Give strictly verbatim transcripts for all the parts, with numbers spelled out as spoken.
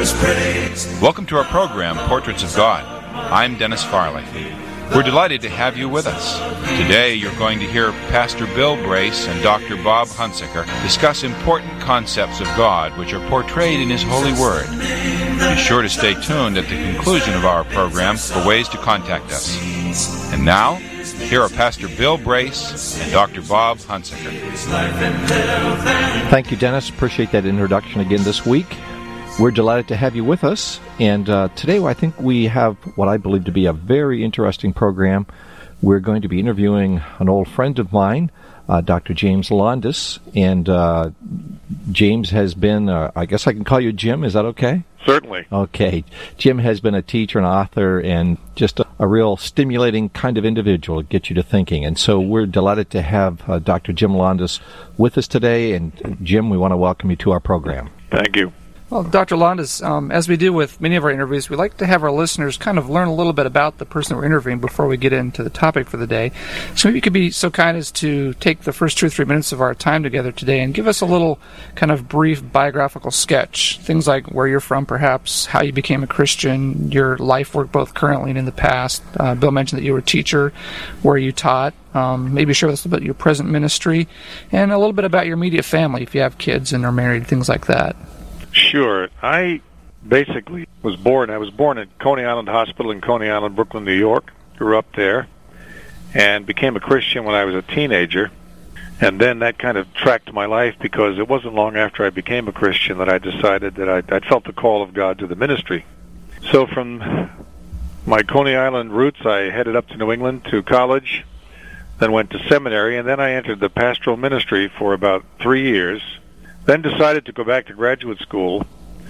Welcome to our program, Portraits of God. I'm Dennis Farley. We're delighted to have you with us. Today you're going to hear Pastor Bill Brace and Doctor Bob Hunsaker discuss important concepts of God which are portrayed in His holy Word. Be sure to stay tuned at the conclusion of our program for ways to contact us. And now, here are Pastor Bill Brace and Doctor Bob Hunsaker. Thank you, Dennis. Appreciate that introduction again this week. We're delighted to have you with us, and uh, today I think we have what I believe to be a very interesting program. We're going to be interviewing an old friend of mine, uh, Doctor James Londas, and uh, James has been, uh, I guess I can call you Jim, is that okay? Certainly. Okay. Jim has been a teacher and author and just a, a real stimulating kind of individual to get you to thinking, and so we're delighted to have uh, Doctor Jim Londas with us today, and Jim, we want to welcome you to our program. Thank you. Well, Doctor Londas, um, as we do with many of our interviews, we like to have our listeners kind of learn a little bit about the person that we're interviewing before we get into the topic for the day. So maybe you could be so kind as to take the first two or three minutes of our time together today and give us a little kind of brief biographical sketch. Things like where you're from, perhaps, how you became a Christian, your life work both currently and in the past. Uh, Bill mentioned that you were a teacher, where you taught. Um, maybe share with us about your present ministry, and a little bit about your immediate family, if you have kids and are married, things like that. Sure. I basically was born, I was born at Coney Island Hospital in Coney Island, Brooklyn, New York. Grew up there and became a Christian when I was a teenager. And then that kind of tracked my life because it wasn't long after I became a Christian that I decided that I, I felt the call of God to the ministry. So from my Coney Island roots, I headed up to New England to college, then went to seminary, and then I entered the pastoral ministry for about three years. Then decided to go back to graduate school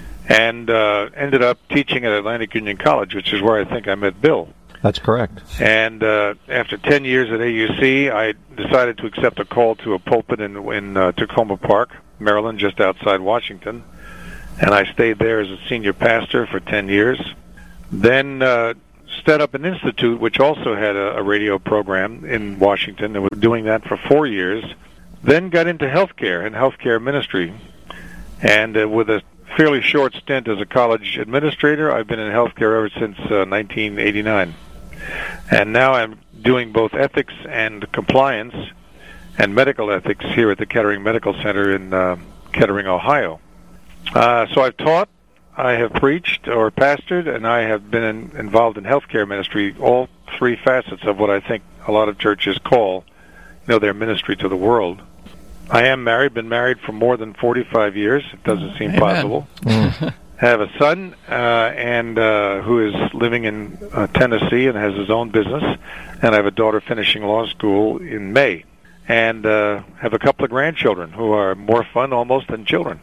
and uh, ended up teaching at Atlantic Union College, which is where I think I met Bill. That's correct. And uh, after ten years at A U C, I decided to accept a call to a pulpit in, in uh, Tacoma Park, Maryland, just outside Washington. And I stayed there as a senior pastor for ten years. Then uh, set up an institute, which also had a, a radio program in Washington, and was doing that for four years. Then got into healthcare and healthcare ministry, and uh, with a fairly short stint as a college administrator, I've been in healthcare ever since uh, nineteen eighty-nine. And now I'm doing both ethics and compliance and medical ethics here at the Kettering Medical Center in uh, Kettering, Ohio. Uh, so I've taught, I have preached or pastored, and I have been in, involved in healthcare ministry, all three facets of what I think a lot of churches call, you know, their ministry to the world. I am married, been married for more than forty-five years. It doesn't seem Amen. possible. Mm. Have a son uh, and uh, who is living in uh, Tennessee and has his own business. And I have a daughter finishing law school in May. And uh, have a couple of grandchildren who are more fun almost than children.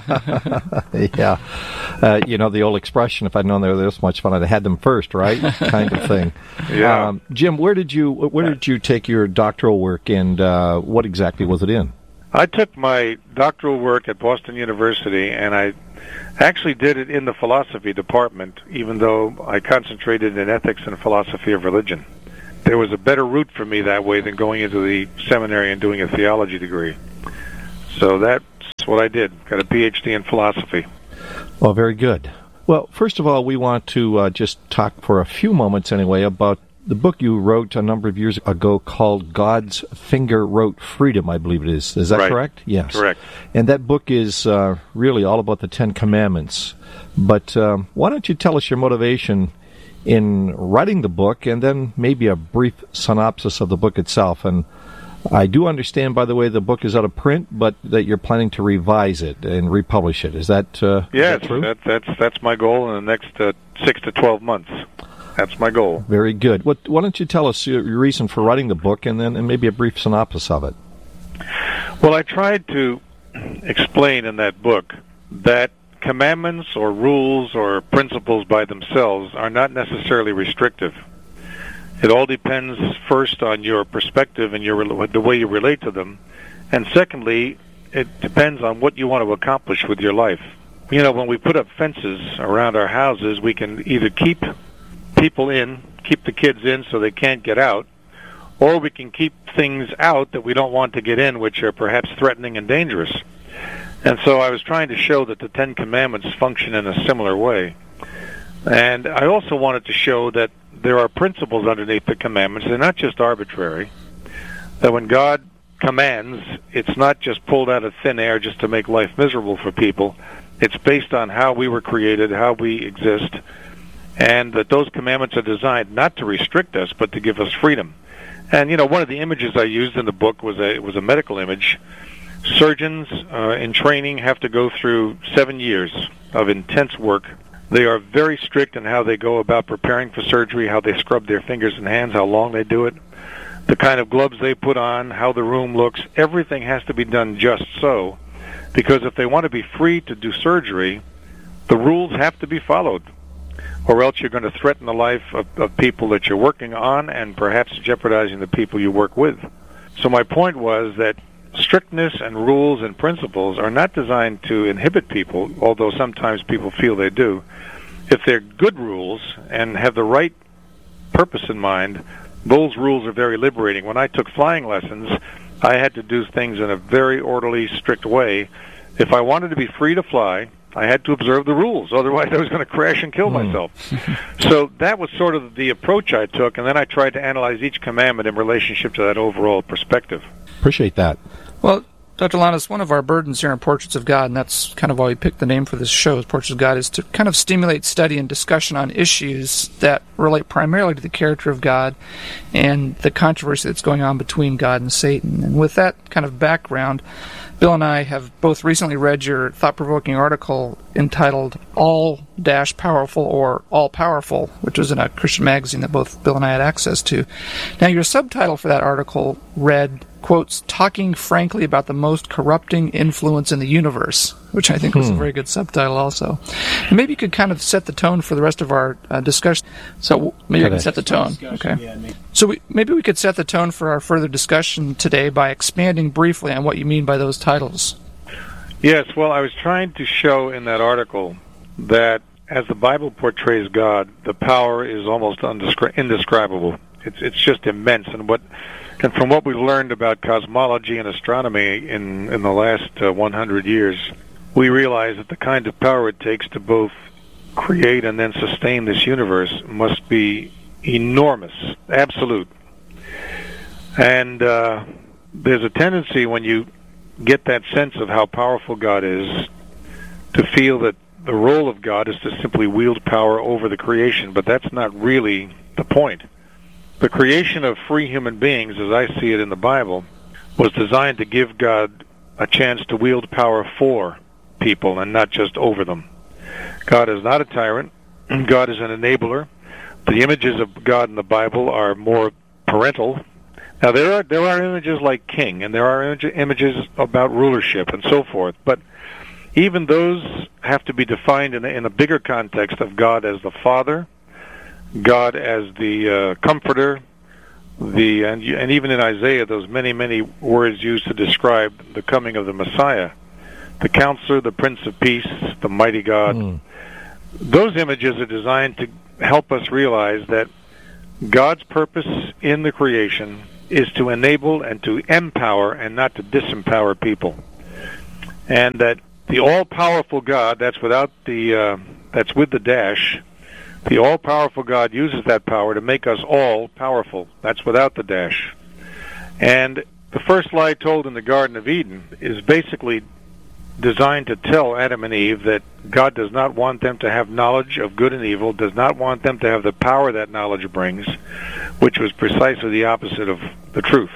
Yeah. Uh, you know, the old expression, if I'd known they were this much fun, I'd have had them first, right? Kind of thing. Yeah. Um, Jim, where did you where did you take your doctoral work, and uh, what exactly was it in? I took my doctoral work at Boston University, and I actually did it in the philosophy department, even though I concentrated in ethics and philosophy of religion. There was a better route for me that way than going into the seminary and doing a theology degree. So that's what I did, got a P H D in philosophy. Well, very good. Well, first of all, we want to uh, just talk for a few moments anyway about the book you wrote a number of years ago called God's Finger Wrote Freedom, I believe it is. Is that right. correct? Yes. Correct. And that book is uh, really all about the Ten Commandments. But um, why don't you tell us your motivation in writing the book, and then maybe a brief synopsis of the book itself. And I do understand, by the way, the book is out of print, but that you're planning to revise it and republish it. Is that, uh, yes, is that true? That, that's, that's my goal in the next uh, six to twelve months. That's my goal. Very good. What, why don't you tell us your reason for writing the book, and then and maybe a brief synopsis of it? Well, I tried to explain in that book that commandments or rules or principles by themselves are not necessarily restrictive. It all depends first on your perspective and your the way you relate to them, and secondly, it depends on what you want to accomplish with your life. You know, when we put up fences around our houses, we can either keep people in, keep the kids in so they can't get out, or we can keep things out that we don't want to get in, which are perhaps threatening and dangerous. And so I was trying to show that the Ten Commandments function in a similar way. And I also wanted to show that there are principles underneath the commandments. They're not just arbitrary. That when God commands, it's not just pulled out of thin air just to make life miserable for people. It's based on how we were created, how we exist, and that those commandments are designed not to restrict us, but to give us freedom. And, you know, one of the images I used in the book was a was a medical image. Surgeons uh, in training have to go through seven years of intense work. They are very strict in how they go about preparing for surgery, how they scrub their fingers and hands, how long they do it, the kind of gloves they put on, how the room looks. Everything has to be done just so, because if they want to be free to do surgery, the rules have to be followed, or else you're going to threaten the life of, of people that you're working on and perhaps jeopardizing the people you work with. So my point was that strictness and rules and principles are not designed to inhibit people, although sometimes people feel they do. If they're good rules and have the right purpose in mind, those rules are very liberating. When I took flying lessons, I had to do things in a very orderly, strict way. If I wanted to be free to fly, I had to observe the rules. Otherwise, I was going to crash and kill myself. So that was sort of the approach I took, and then I tried to analyze each commandment in relationship to that overall perspective. Appreciate that. Well, Doctor Landes, one of our burdens here in Portraits of God, and that's kind of why we picked the name for this show, Portraits of God, is to kind of stimulate study and discussion on issues that relate primarily to the character of God and the controversy that's going on between God and Satan. And with that kind of background, Bill and I have both recently read your thought-provoking article entitled All-Powerful or All-Powerful, which was in a Christian magazine that both Bill and I had access to. Now, your subtitle for that article read, quotes, "Talking frankly about the most corrupting influence in the universe," which I think was hmm. a very good subtitle also. And maybe you could kind of set the tone for the rest of our uh, discussion. So maybe I can set the tone. Okay. So we, maybe we could set the tone for our further discussion today by expanding briefly on what you mean by those titles. Yes, well, I was trying to show in that article that as the Bible portrays God, the power is almost undescri- indescribable. It's it's just immense, and what and from what we've learned about cosmology and astronomy in in the last uh, one hundred years, we realize that the kind of power it takes to both create and then sustain this universe must be enormous, absolute. And uh, there's a tendency when you get that sense of how powerful God is to feel that the role of God is to simply wield power over the creation, but that's not really the point. The creation of free human beings, as I see it in the Bible, was designed to give God a chance to wield power for people and not just over them. God is not a tyrant. God is an enabler. The images of God in the Bible are more parental. Now, there are there are images like king, and there are image, images about rulership and so forth, but even those have to be defined in a, in a bigger context of God as the Father, God as the uh, Comforter, the and, and even in Isaiah, those many, many words used to describe the coming of the Messiah, the Counselor, the Prince of Peace, the Mighty God. Mm. Those images are designed to help us realize that God's purpose in the creation is to enable and to empower and not to disempower people. And that the all-powerful God, that's without the, uh, that's with the dash, the all-powerful God uses that power to make us all powerful. That's without the dash. And the first lie told in the Garden of Eden is basically designed to tell Adam and Eve that God does not want them to have knowledge of good and evil, does not want them to have the power that knowledge brings, which was precisely the opposite of the truth.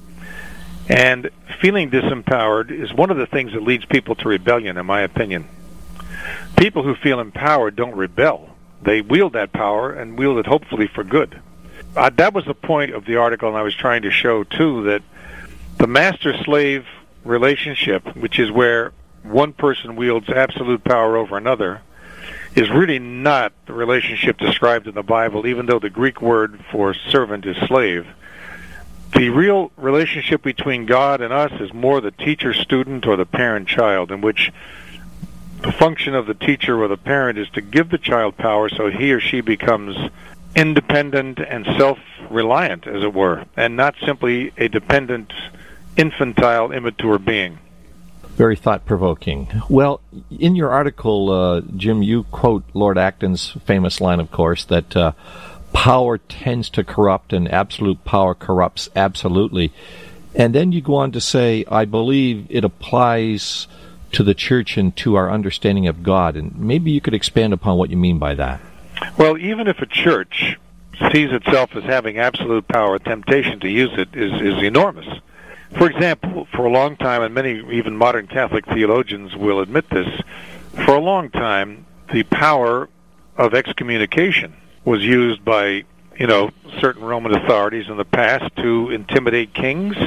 And feeling disempowered is one of the things that leads people to rebellion, in my opinion. People who feel empowered don't rebel. They wield that power and wield it hopefully for good. Uh, that was the point of the article, and I was trying to show, too, that the master-slave relationship, which is where one person wields absolute power over another, is really not the relationship described in the Bible, even though the Greek word for servant is slave. The real relationship between God and us is more the teacher-student or the parent-child, in which the function of the teacher or the parent is to give the child power so he or she becomes independent and self-reliant, as it were, and not simply a dependent, infantile, immature being. Very thought-provoking. Well, in your article, uh, Jim, you quote Lord Acton's famous line, of course, that uh, power tends to corrupt and absolute power corrupts absolutely. And then you go on to say, I believe it applies to the church and to our understanding of God. And maybe you could expand upon what you mean by that. Well, even if a church sees itself as having absolute power, temptation to use it is, is enormous. For example, for a long time, and many even modern Catholic theologians will admit this, for a long time, the power of excommunication was used by, you know, certain Roman authorities in the past to intimidate kings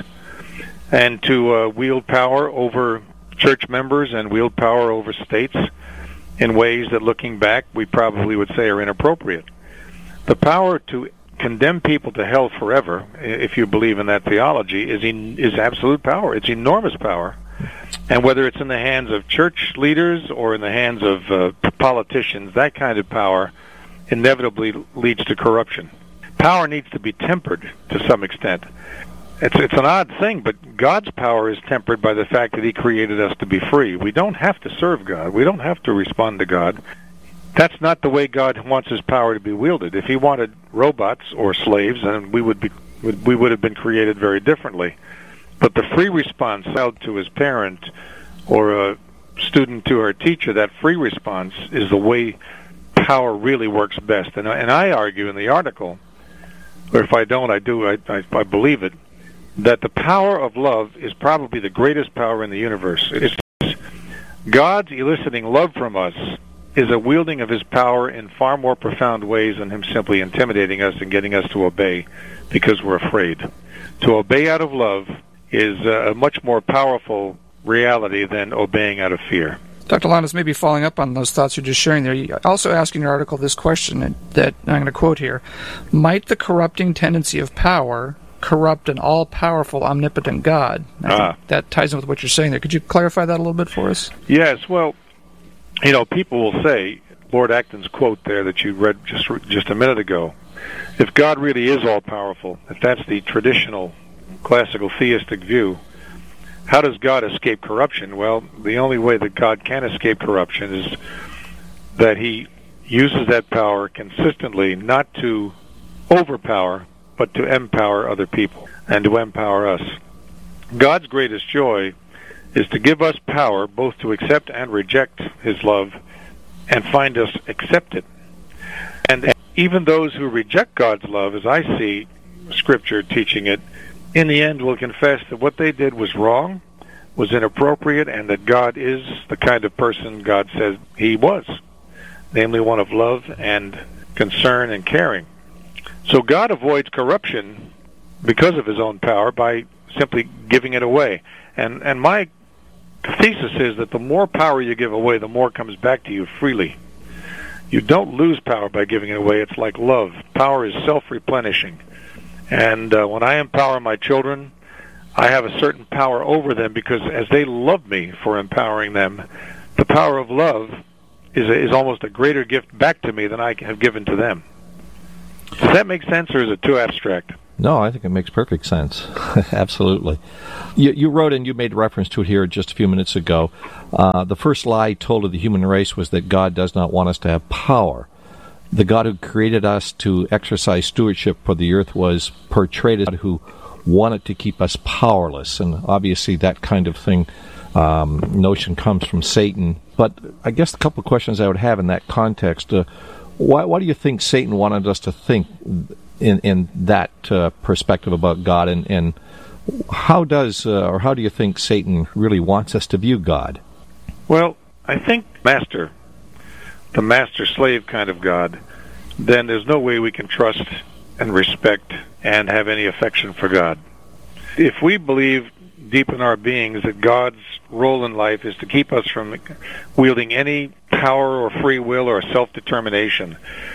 and to uh, wield power over church members and wield power over states in ways that, looking back, we probably would say are inappropriate. The power to condemn people to hell forever, if you believe in that theology, is en- is absolute power. It's enormous power. And whether it's in the hands of church leaders or in the hands of uh, politicians, that kind of power inevitably leads to corruption. Power needs to be tempered to some extent. It's it's an odd thing, but God's power is tempered by the fact that He created us to be free. We don't have to serve God. We don't have to respond to God. That's not the way God wants His power to be wielded. If He wanted robots or slaves, then we would be we would have been created very differently. But the free response to his parent or a student to her teacher, that free response is the way power really works best. And, and I argue in the article, or if I don't, I do, I, I, I believe it, that the power of love is probably the greatest power in the universe. It's God's eliciting love from us is a wielding of His power in far more profound ways than Him simply intimidating us and getting us to obey because we're afraid. To obey out of love is a much more powerful reality than obeying out of fear. Doctor Lowndes, maybe following up on those thoughts you're just sharing there, you also ask in your article this question that I'm going to quote here: might the corrupting tendency of power corrupt an all-powerful, omnipotent God? I ah. think that ties in with what you're saying there. Could you clarify that a little bit for us? Yes, well, you know, people will say, Lord Acton's quote there that you read just just a minute ago, if God really is all-powerful, if that's the traditional classical theistic view, how does God escape corruption? Well, the only way that God can escape corruption is that He uses that power consistently, not to overpower, but to empower other people and to empower us. God's greatest joy is to give us power both to accept and reject His love and find us accept it. And even those who reject God's love, as I see Scripture teaching it, in the end will confess that what they did was wrong, was inappropriate, and that God is the kind of person God says He was, namely one of love and concern and caring. So God avoids corruption because of His own power by simply giving it away. And and my thesis is that the more power you give away, the more comes back to you freely. You don't lose power by giving it away. It's like love. Power is self-replenishing. And uh, when I empower my children, I have a certain power over them because as they love me for empowering them, the power of love is a, is almost a greater gift back to me than I have given to them. Does that make sense, or is it too abstract? No, I think it makes perfect sense. Absolutely. You, you wrote, and you made reference to it here just a few minutes ago, uh, the first lie told of the human race was that God does not want us to have power. The God who created us to exercise stewardship for the earth was portrayed as God who wanted to keep us powerless. And obviously that kind of thing, um, notion comes from Satan. But I guess a couple of questions I would have in that context. Uh, why, why do you think Satan wanted us to think in, in that uh, perspective about God? And, and how does, uh, or how do you think Satan really wants us to view God? Well, I think Master... the master-slave kind of God, then there's no way we can trust and respect and have any affection for God. If we believe deep in our beings that God's role in life is to keep us from wielding any power or free will or self-determination,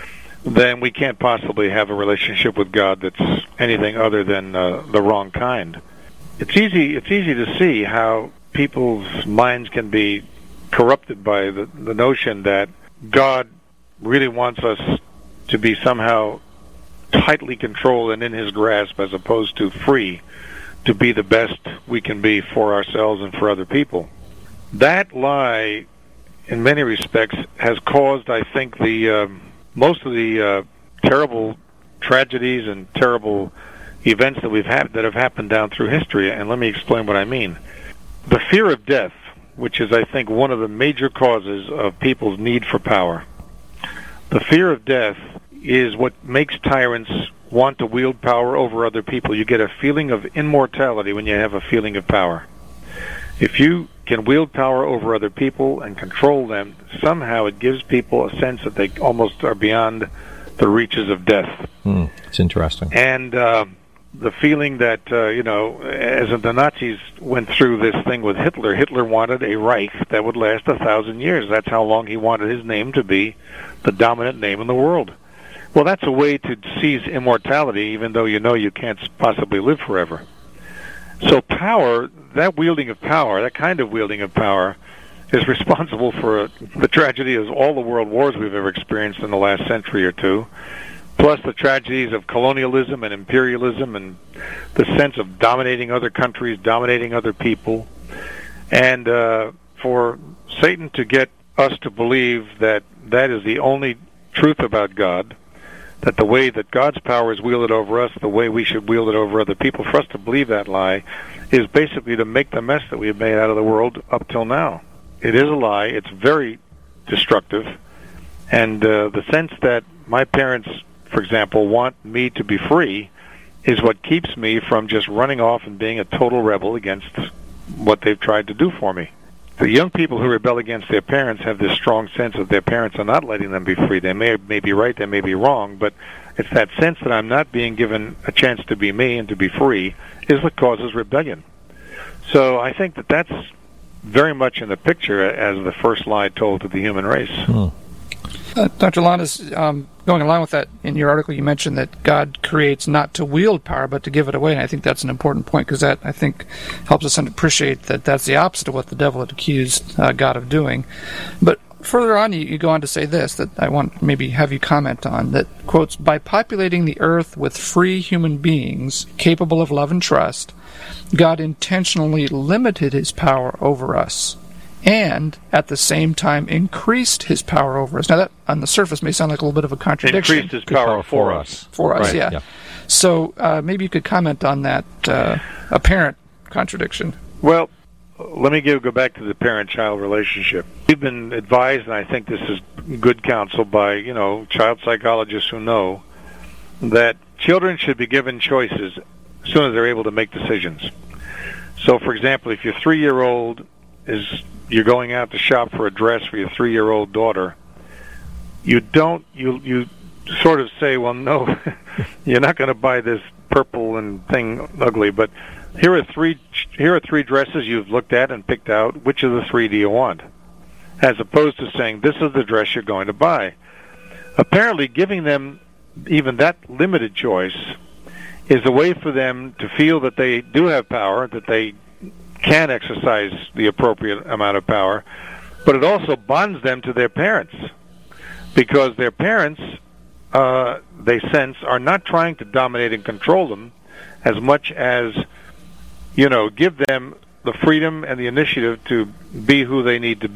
then we can't possibly have a relationship with God that's anything other than uh, the wrong kind. It's easy, it's easy to see how people's minds can be corrupted by the, the notion that God really wants us to be somehow tightly controlled and in His grasp as opposed to free to be the best we can be for ourselves and for other people. That lie, in many respects, has caused, I think, the um, most of the uh, terrible tragedies and terrible events that we've had that have happened down through history. And let me explain what I mean. The fear of death, which is, I think, one of the major causes of people's need for power. The fear of death is what makes tyrants want to wield power over other people. You get a feeling of immortality when you have a feeling of power. If you can wield power over other people and control them, somehow it gives people a sense that they almost are beyond the reaches of death. Mm, it's interesting. And uh, the feeling that, uh, you know, as the Nazis went through this thing with Hitler, Hitler wanted a Reich that would last a thousand years. That's how long he wanted his name to be the dominant name in the world. Well, that's a way to seize immortality, even though you know you can't possibly live forever. So power, that wielding of power, that kind of wielding of power, is responsible for uh, the tragedy of all the world wars we've ever experienced in the last century or two, plus the tragedies of colonialism and imperialism and the sense of dominating other countries, dominating other people, and uh, for Satan to get us to believe that that is the only truth about God, that the way that God's power is wielded over us, the way we should wield it over other people, for us to believe that lie is basically to make the mess that we've made out of the world up till now. It is a lie. It's very destructive. And uh, the sense that my parents, for example, want me to be free is what keeps me from just running off and being a total rebel against what they've tried to do for me. The young people who rebel against their parents have this strong sense that their parents are not letting them be free. They may, may be right, they may be wrong, but it's that sense that I'm not being given a chance to be me and to be free is what causes rebellion. So I think that that's very much in the picture as the first lie told to the human race. Hmm. Uh, Doctor Landis, um, going along with that, in your article you mentioned that God creates not to wield power but to give it away, and I think that's an important point because that, I think, helps us appreciate that that's the opposite of what the devil had accused uh, God of doing. But further on, you, you go on to say this, that I want to maybe have you comment on, that, quotes, by populating the earth with free human beings capable of love and trust, God intentionally limited his power over us, and at the same time increased his power over us. Now that on the surface may sound like a little bit of a contradiction. Increased his power, power for us. For us, right. yeah. yeah. So uh, maybe you could comment on that uh, apparent contradiction. Well, let me give, go back to the parent-child relationship. We've been advised, and I think this is good counsel by, you know, child psychologists who know that children should be given choices as soon as they're able to make decisions. So, for example, if your three-year-old is you're going out to shop for a dress for your three-year-old daughter, you don't you you sort of say, well, no, you're not going to buy this purple and thing ugly, but here are three here are three dresses you've looked at and picked out. Which of the three do you want? As opposed to saying, this is the dress you're going to buy. Apparently, giving them even that limited choice is a way for them to feel that they do have power, that they can exercise the appropriate amount of power, but it also bonds them to their parents, because their parents, uh, they sense, are not trying to dominate and control them as much as, you know, give them the freedom and the initiative to be who they need to be.